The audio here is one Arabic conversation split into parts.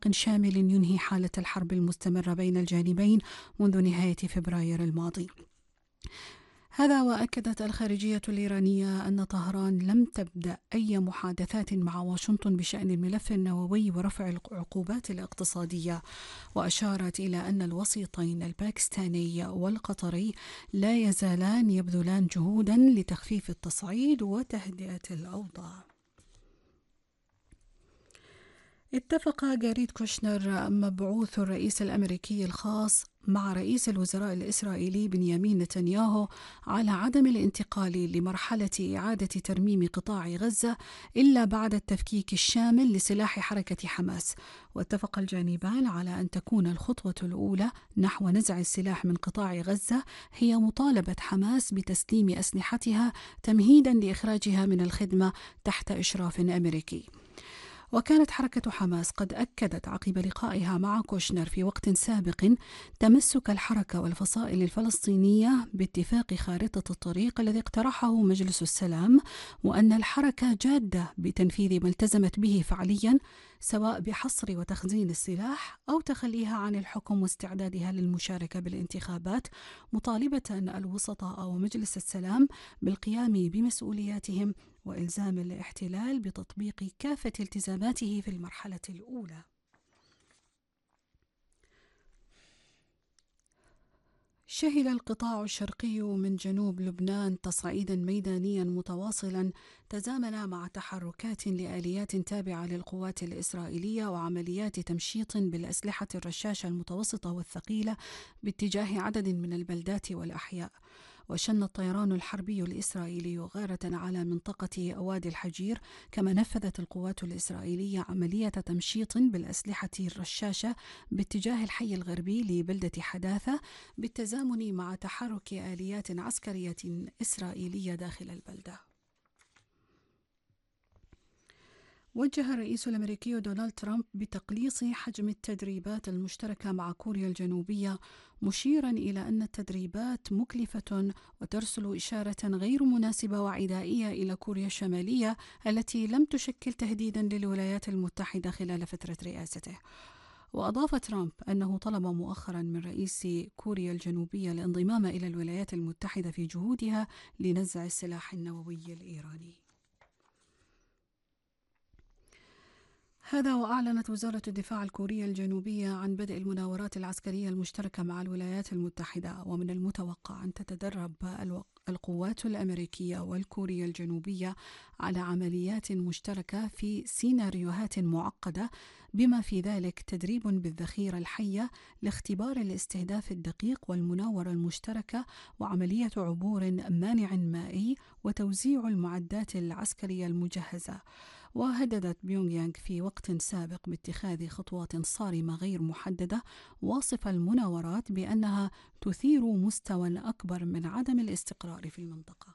اتفاق شامل ينهي حالة الحرب المستمرة بين الجانبين منذ نهاية فبراير الماضي. هذا وأكدت الخارجية الإيرانية أن طهران لم تبدأ أي محادثات مع واشنطن بشأن الملف النووي ورفع العقوبات الاقتصادية، وأشارت إلى أن الوسيطين الباكستاني والقطري لا يزالان يبذلان جهودا لتخفيف التصعيد وتهدئة الأوضاع. اتفق جاريد كوشنر مبعوث الرئيس الأمريكي الخاص مع رئيس الوزراء الإسرائيلي بنيامين نتنياهو على عدم الانتقال لمرحلة إعادة ترميم قطاع غزة إلا بعد التفكيك الشامل لسلاح حركة حماس. واتفق الجانبان على أن تكون الخطوة الأولى نحو نزع السلاح من قطاع غزة هي مطالبة حماس بتسليم أسلحتها تمهيدا لإخراجها من الخدمة تحت إشراف أمريكي. وكانت حركة حماس قد أكدت عقب لقائها مع كوشنر في وقت سابق تمسك الحركة والفصائل الفلسطينية باتفاق خارطة الطريق الذي اقترحه مجلس السلام، وأن الحركة جادة بتنفيذ ما التزمت به فعليا، سواء بحصر وتخزين السلاح أو تخليها عن الحكم واستعدادها للمشاركة بالانتخابات، مطالبة الوسطاء ومجلس السلام بالقيام بمسؤولياتهم وإلزام الاحتلال بتطبيق كافة التزاماته في المرحلة الأولى. شهد القطاع الشرقي من جنوب لبنان تصعيدا ميدانيا متواصلا تزامن مع تحركات لآليات تابعة للقوات الإسرائيلية وعمليات تمشيط بالأسلحة الرشاشة المتوسطة والثقيلة باتجاه عدد من البلدات والأحياء. وشن الطيران الحربي الإسرائيلي غارة على منطقة وادي الحجير، كما نفذت القوات الإسرائيلية عملية تمشيط بالأسلحة الرشاشة باتجاه الحي الغربي لبلدة حداثة بالتزامن مع تحرك آليات عسكرية إسرائيلية داخل البلدة. وجه الرئيس الأمريكي دونالد ترامب بتقليص حجم التدريبات المشتركة مع كوريا الجنوبية، مشيرا إلى أن التدريبات مكلفة وترسل إشارة غير مناسبة وعدائية إلى كوريا الشمالية التي لم تشكل تهديدا للولايات المتحدة خلال فترة رئاسته. وأضاف ترامب أنه طلب مؤخرا من رئيس كوريا الجنوبية الانضمام إلى الولايات المتحدة في جهودها لنزع السلاح النووي الإيراني. هذا وأعلنت وزارة الدفاع الكورية الجنوبية عن بدء المناورات العسكرية المشتركة مع الولايات المتحدة، ومن المتوقع أن تتدرب القوات الأمريكية والكورية الجنوبية على عمليات مشتركة في سيناريوهات معقدة، بما في ذلك تدريب بالذخيرة الحية لاختبار الاستهداف الدقيق والمناورة المشتركة وعملية عبور مانع مائي وتوزيع المعدات العسكرية المجهزة. وهددت بيونغ يانغ في وقت سابق باتخاذ خطوات صارمة غير محددة، واصفة المناورات بأنها تثير مستوى أكبر من عدم الاستقرار في المنطقة.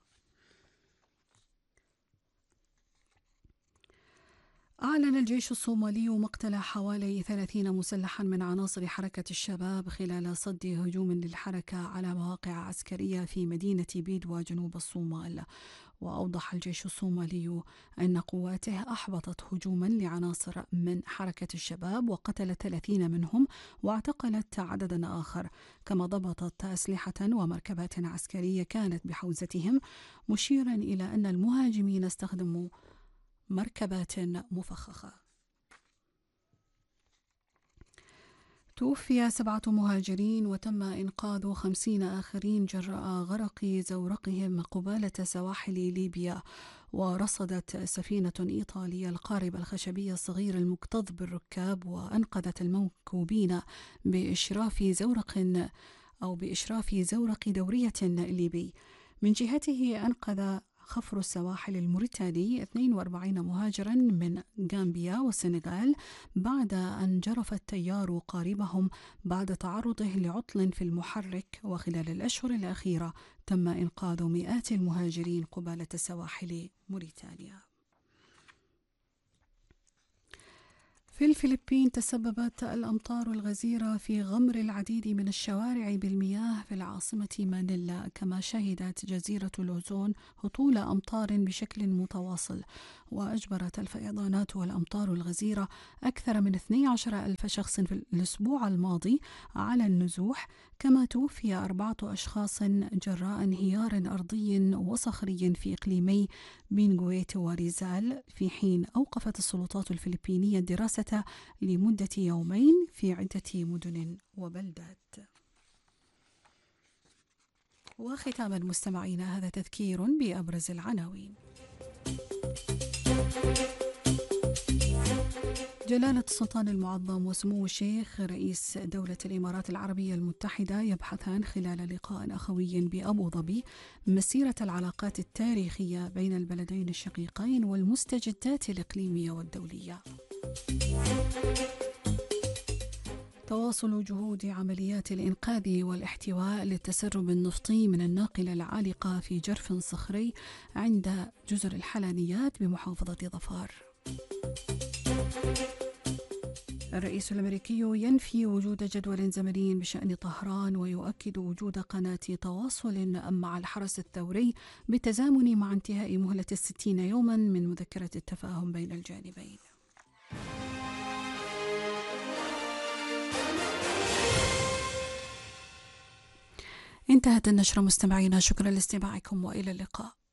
أعلن الجيش الصومالي مقتل حوالي 30 مسلحا من عناصر حركة الشباب خلال صد هجوم للحركة على مواقع عسكرية في مدينة بيدوا جنوب الصومال. وأوضح الجيش الصومالي أن قواته أحبطت هجوما لعناصر من حركة الشباب وقتلت 30 منهم واعتقلت عددا آخر، كما ضبطت أسلحة ومركبات عسكرية كانت بحوزتهم، مشيرا إلى أن المهاجمين استخدموا مركبات مفخخة. توفي 7 مهاجرين وتم إنقاذ 50 آخرين جراء غرق زورقهم قبالة سواحل ليبيا. ورصدت سفينة إيطالية القارب الخشبي الصغير المكتظ بالركاب وأنقذت المنكوبين بإشراف زورق دورية ليبي. من جهته أنقذ خفر السواحل الموريتاني 42 مهاجرا من غامبيا والسنغال بعد أن جرف التيار قاربهم بعد تعرضه لعطل في المحرك. وخلال الأشهر الأخيرة تم إنقاذ مئات المهاجرين قبالة سواحل موريتانيا. في الفلبين تسببت الأمطار الغزيرة في غمر العديد من الشوارع بالمياه في العاصمة مانيلا، كما شهدت جزيرة لوزون هطول أمطار بشكل متواصل، وأجبرت الفيضانات والأمطار الغزيرة أكثر من 12 ألف شخص في الأسبوع الماضي على النزوح، كما توفي 4 أشخاص جراء انهيار أرضي وصخري في إقليمي بنغويت وريزال، في حين أوقفت السلطات الفلبينية الدراسة لمدة يومين في عدة مدن وبلدات. وختاما مستمعينا، هذا تذكير بأبرز العناوين. جلالة السلطان المعظم وسمو الشيخ رئيس دولة الإمارات العربية المتحدة يبحثان خلال لقاء أخوي بأبو ظبي مسيرة العلاقات التاريخية بين البلدين الشقيقين والمستجدات الإقليمية والدولية. تواصل جهود عمليات الإنقاذ والاحتواء للتسرب النفطي من الناقلة العالقة في جرف صخري عند جزر الحلانيات بمحافظة ظفار. الرئيس الأمريكي ينفي وجود جدول زمني بشأن طهران، ويؤكد وجود قناة تواصل مع الحرس الثوري بالتزامن مع انتهاء مهلة 60 يوما من مذكرة التفاهم بين الجانبين. انتهت النشرة مستمعينا، شكرا لاستماعكم وإلى اللقاء.